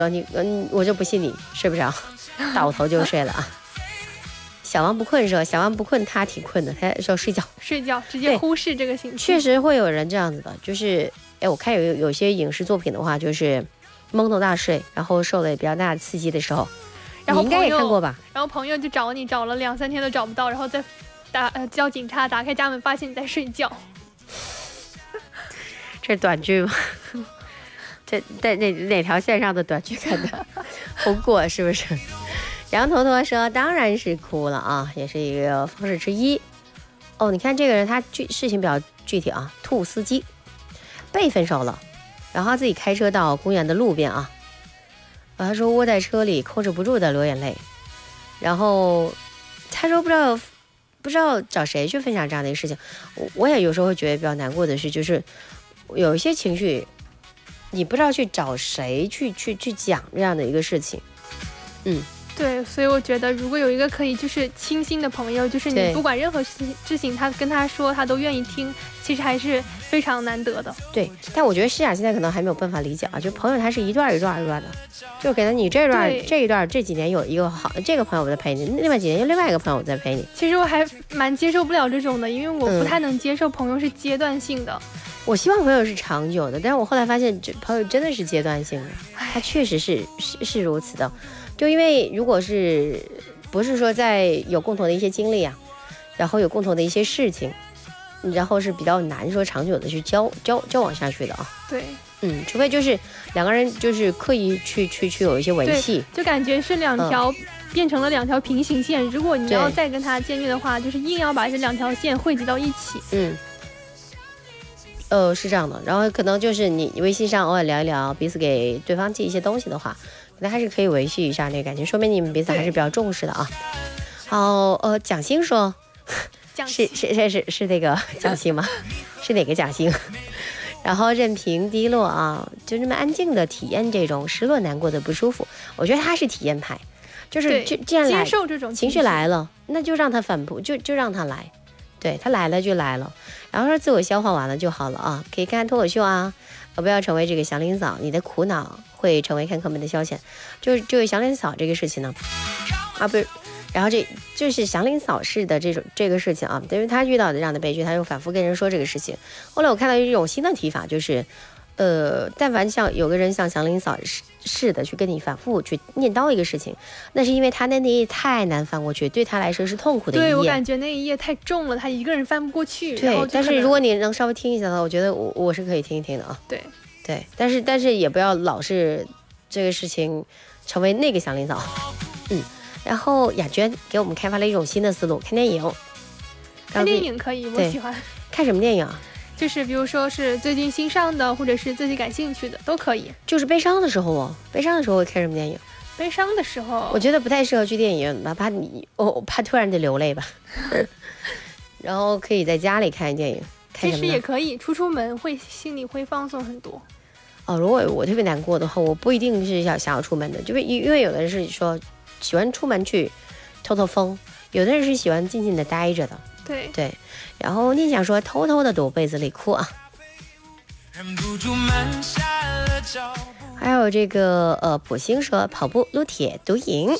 我就不信你睡不着，倒头就睡了啊。小王不困是吧？小王不困，他挺困的，他说睡觉， 直接忽视这个形式。 确实会有人这样子的，就是我看有些影视作品的话，就是蒙头大睡，然后受了比较大的刺激的时候， 然后你应该也看过吧？ 然后朋友就找你，找了2-3天都找不到，然后再叫警察，打开家门发现你在睡觉。 这是短剧吗？这在哪条线上的短剧看的？红过是不是？杨坨坨说当然是哭了啊，也是一个方式之一。哦，你看这个人他事情比较具体啊，兔司机被分手了，然后他自己开车到公园的路边啊，他说窝在车里控制不住的流眼泪，然后他说不知道找谁去分享这样的一个事情。我也有时候会觉得比较难过的是，就是有一些情绪你不知道去找谁去讲这样的一个事情。 对，所以我觉得如果有一个可以就是倾心的朋友，就是你不管任何事情他跟他说他都愿意听，其实还是非常难得的。对， 但我觉得诗雅现在可能还没有办法理解啊，就朋友他是一段一段的，就给了你这一段这几年有一个好的这个朋友在陪你，另外几年有另外一个朋友在陪你。 其实我还蛮接受不了这种的，因为我不太能接受朋友是阶段性的。 我希望朋友是长久的，但是我后来发现朋友真的是阶段性的，他确实是如此的。就因为如果不是说在有共同的一些经历啊，然后有共同的一些事情，然后是比较难说长久的去交往下去的啊。 对， 除非就是两个人就是刻意去有一些维系， 就感觉是两条变成了2条平行线。如果你要再跟他见面的话，就是硬要把这2条线汇集到一起。 是这样的。然后可能就是你微信上偶尔聊一聊，彼此给对方寄一些东西的话，可能还是可以维系一下那个感情，说明你们彼此还是比较重视的啊。好，蒋欣说，是那个蒋欣吗？是哪个蒋欣？然后任凭低落啊，就这么安静的体验这种失落、难过的不舒服。我觉得他是体验派，就是既然来接受这种情绪来了，那就让他反扑，就让他来。对，他来了就来了，然后说自我消化完了就好了啊，可以看看脱口秀啊，不要成为这个祥林嫂，你的苦恼会成为看客们的消遣。就是祥林嫂这个事情呢，不是，然后这就是祥林嫂式的这个事情啊，因为他遇到的这样的悲剧，他又反复跟人说这个事情。后来我看到一种新的提法，就是但凡像有个人像祥林嫂似的去跟你反复去念叨一个事情，那是因为他那一页太难翻过去，对他来说是痛苦的一页。 对，我感觉那一页太重了，他一个人翻不过去。 对，但是如果你能稍微听一下的话，我觉得我是可以听一听的啊。 对， 但是也不要老是这个事情成为那个祥林嫂。然后雅娟给我们开发了一种新的思路，看电影。 看电影可以，我喜欢。 看什么电影啊？ 就是比如说是最近新上的，或者是自己感兴趣的都可以。 就是悲伤的时候悲伤的时候会看什么电影？ 悲伤的时候， 我觉得不太适合去电影院吧，我怕突然的流泪吧。然后可以在家里看电影， 其实也可以出门心里会放松很多。 如果我特别难过的话，我不一定是想要出门的，因为有的人是说喜欢出门去透透风，有的人是喜欢静静的待着的。对，然后念想说偷偷的躲被子里哭啊。还有这个卜星说跑步撸铁赌瘾。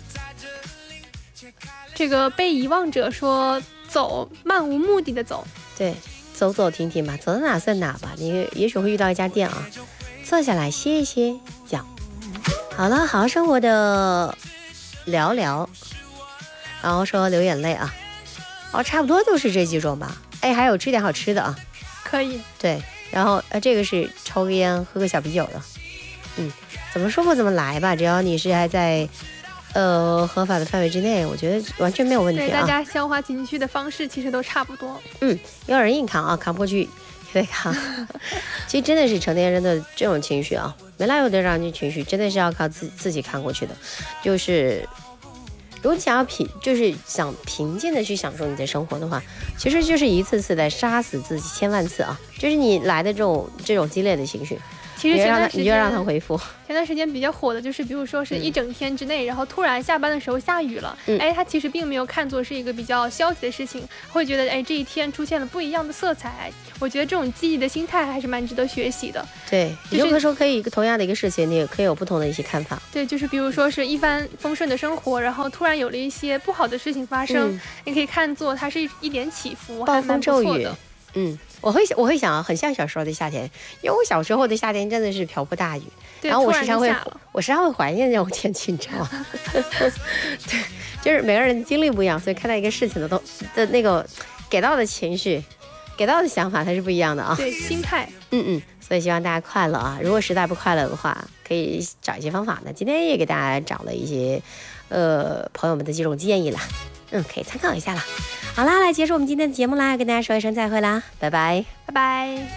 这个被遗忘者说走，漫无目的的走。 对，走走停停吧，走到哪算哪吧，你也许会遇到一家店啊，坐下来歇一歇脚。好了，好好生活的聊聊，然后说流眼泪啊。差不多都是这几种吧。还有吃点好吃的啊， 可以。 对，然后这个是抽个烟喝个小啤酒的。怎么舒服怎么来吧，只要你是还在合法的范围之内，我觉得完全没有问题啊。 对，大家消化情绪的方式其实都差不多。 有人硬扛啊，扛不过去也得扛。其实真的是成年人的这种情绪啊，没来由的让你情绪真的是要靠自己扛过去的。就是如果你想要就是想平静的去享受你的生活的话，其实就是一次次的杀死自己千万次啊，就是你来的这种激烈的情绪， 其实你就让他回复。 前段时间比较火的就是，比如说是一整天之内，然后突然下班的时候下雨了，哎，他其实并没有看作是一个比较消极的事情，会觉得哎这一天出现了不一样的色彩。我觉得这种积极的心态还是蛮值得学习的。 对，有的时候可以同样的一个事情，你也可以有不同的一些看法。 对，就是比如说是一帆风顺的生活，然后突然有了一些不好的事情发生，你可以看作它是一点起伏， 暴风骤雨。我会想很像小时候的夏天，因为我小时候的夏天真的是瓢泼大雨，然后我时常会怀念这种天气，你知道吗？对，就是每个人经历不一样，所以看待一个事情的那个给到的情绪、给到的想法它是不一样的啊。 对，心态。 所以希望大家快乐啊！如果实在不快乐的话，可以找一些方法呢。今天也给大家找了一些朋友们的几种建议啦，可以参考一下啦。好啦，来结束我们今天的节目啦，跟大家说一声再会啦，拜拜， 拜拜。